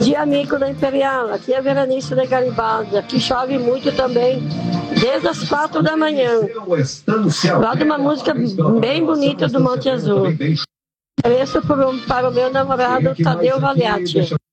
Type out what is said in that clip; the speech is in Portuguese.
dia, amigo da Imperial. Aqui é Veranice de Garibaldi. Aqui chove muito também, desde as 4 da manhã. Lá de uma música bem bonita do Monte Azul. Ofereço para o meu namorado Tadeu Valiati.